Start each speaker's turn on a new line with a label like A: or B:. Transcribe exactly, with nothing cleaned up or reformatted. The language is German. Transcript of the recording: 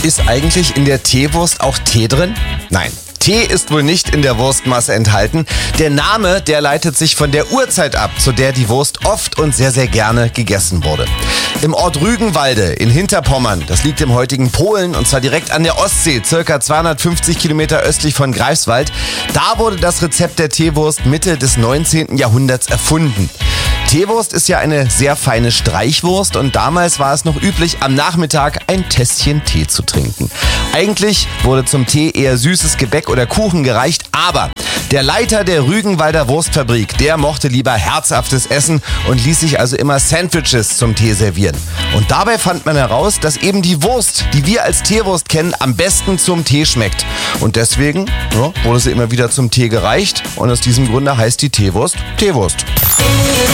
A: Ist eigentlich in der Teewurst auch Tee drin? Nein. Tee ist wohl nicht in der Wurstmasse enthalten. Der Name, der leitet sich von der Uhrzeit ab, zu der die Wurst oft und sehr, sehr gerne gegessen wurde. Im Ort Rügenwalde in Hinterpommern, das liegt im heutigen Polen und zwar direkt an der Ostsee, circa zweihundertfünfzig Kilometer östlich von Greifswald, da wurde das Rezept der Teewurst Mitte des neunzehnten Jahrhunderts erfunden. Teewurst ist ja eine sehr feine Streichwurst und damals war es noch üblich, am Nachmittag ein Tässchen Tee zu trinken. Eigentlich wurde zum Tee eher süßes Gebäck oder Kuchen gereicht, aber der Leiter der Rügenwalder Wurstfabrik, der mochte lieber herzhaftes Essen und ließ sich also immer Sandwiches zum Tee servieren. Und dabei fand man heraus, dass eben die Wurst, die wir als Teewurst kennen, am besten zum Tee schmeckt. Und deswegen ja, wurde sie immer wieder zum Tee gereicht und aus diesem Grunde heißt die Teewurst Teewurst.